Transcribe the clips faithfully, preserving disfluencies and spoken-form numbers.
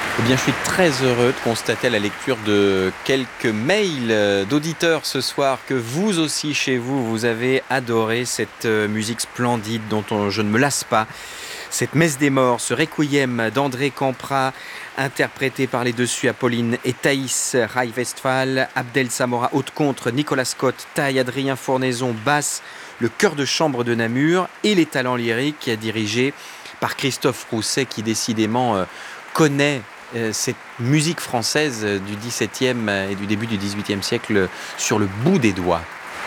Eh bien, je suis très heureux de constater à la lecture de quelques mails d'auditeurs ce soir que vous aussi, chez vous, vous avez adoré cette musique splendide dont on- je ne me lasse pas. Cette messe des morts, ce requiem d'André Campra, interprété par les dessus Apolline et Thaïs Rai-Westphal, Abdel Samora haute-contre, Nicolas Scott, taille, Adrien Fournaison, basse, le chœur de chambre de Namur et les talents lyriques dirigés par Christophe Rousset qui décidément euh, connaît euh, cette musique française euh, du dix-septième et du début du dix-huitième siècle euh, sur le bout des doigts.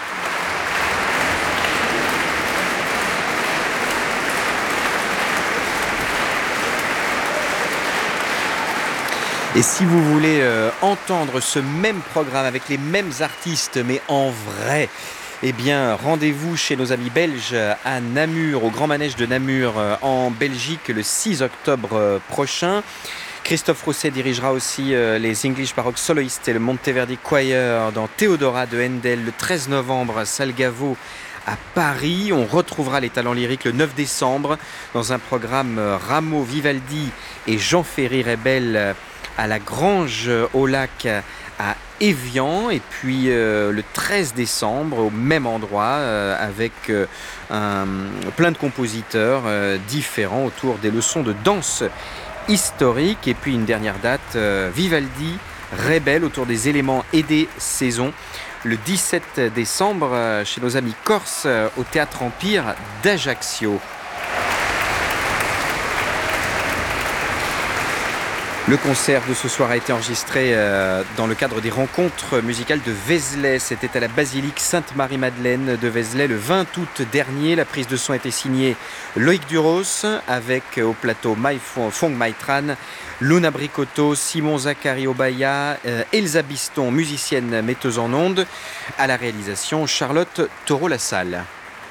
Et si vous voulez euh, entendre ce même programme avec les mêmes artistes, mais en vrai, eh bien, rendez-vous chez nos amis belges à Namur, au Grand Manège de Namur, euh, en Belgique, le six octobre euh, prochain. Christophe Rousset dirigera aussi euh, les English Baroque Soloists et le Monteverdi Choir dans Théodora de Handel le treize novembre à Salgavo à Paris. On retrouvera les talents lyriques le neuf décembre dans un programme euh, Rameau, Vivaldi et Jean Ferry Rebel euh, à la Grange au Lac à Évian, et puis euh, le treize décembre au même endroit euh, avec euh, un, plein de compositeurs euh, différents autour des leçons de danse historique, et puis une dernière date euh, Vivaldi Rebel autour des éléments et des saisons le dix-sept décembre euh, chez nos amis corses euh, au Théâtre Empire d'Ajaccio. Le concert de ce soir a été enregistré euh, dans le cadre des rencontres musicales de Vézelay. C'était à la basilique Sainte-Marie-Madeleine de Vézelay le vingt août dernier. La prise de son a été signée Loïc Duros avec euh, au plateau Mai Fong Maitran, Luna Bricotto, Simon Zachary Obaya, euh, Elsa Biston, musicienne metteuse en ondes. À la réalisation, Charlotte Taureau-Lassalle.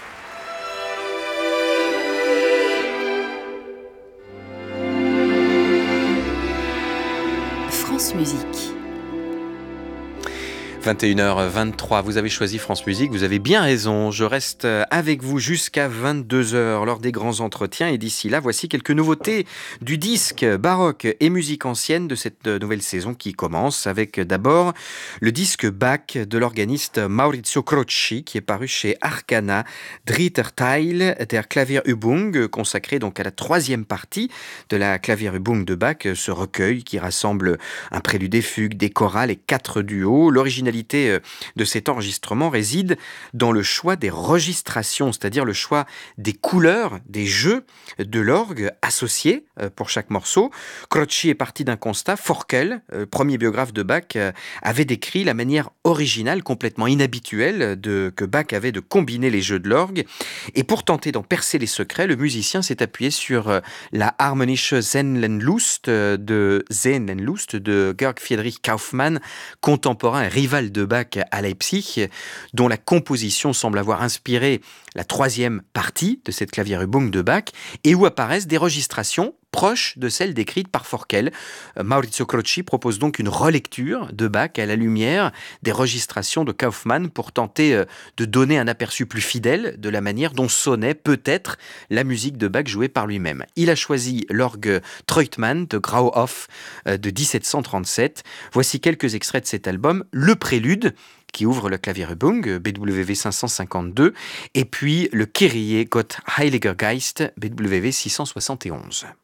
France Musique. vingt et une heures vingt-trois, vous avez choisi France Musique, vous avez bien raison. Je reste avec vous jusqu'à vingt-deux heures lors des grands entretiens. Et d'ici là, voici quelques nouveautés du disque baroque et musique ancienne de cette nouvelle saison qui commence avec d'abord le disque Bach de l'organiste Maurizio Croci qui est paru chez Arcana, Dritter Teil der Klavierübung, consacré donc à la troisième partie de la Klavierübung de Bach, ce recueil qui rassemble un prélude et fugue, des chorales et quatre duos. L'originalité de cet enregistrement réside dans le choix des registrations, c'est-à-dire le choix des couleurs, des jeux de l'orgue associés pour chaque morceau. Croci est parti d'un constat. Forkel, premier biographe de Bach, avait décrit la manière originale, complètement inhabituelle de, que Bach avait de combiner les jeux de l'orgue. Et pour tenter d'en percer les secrets, le musicien s'est appuyé sur la Harmonische Seelenlust de Seelenlust de Georg Friedrich Kaufmann, contemporain et rival de Bach à Leipzig, dont la composition semble avoir inspiré la troisième partie de cette Klavierübung de Bach, et où apparaissent des registrations proches de celles décrites par Forkel. Maurizio Croci propose donc une relecture de Bach à la lumière des registrations de Kaufmann pour tenter de donner un aperçu plus fidèle de la manière dont sonnait peut-être la musique de Bach jouée par lui-même. Il a choisi l'orgue Treutmann de Grauhoff de dix-sept cent trente-sept. Voici quelques extraits de cet album. Le prélude qui ouvre le Klavierübung, B W V cinq cent cinquante-deux, et puis le Kyrie Gott Heiliger Geist, B W V six cent soixante et onze.